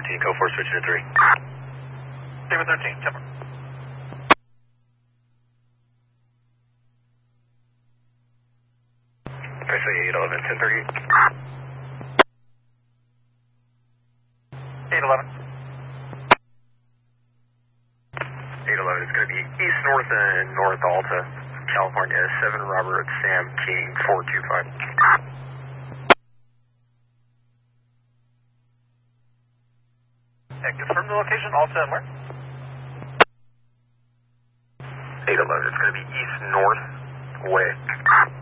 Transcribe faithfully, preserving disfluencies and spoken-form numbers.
thirteen, code four, switch to three. Saber thirteen, Timber. I say eight eleven, ten thirty. eight eleven. eight eleven is going to be east, north, and north Alta, California, seven Robert Sam King, four two five. And confirm the location, Alta and where? eight eleven, it's going to be east, north, way.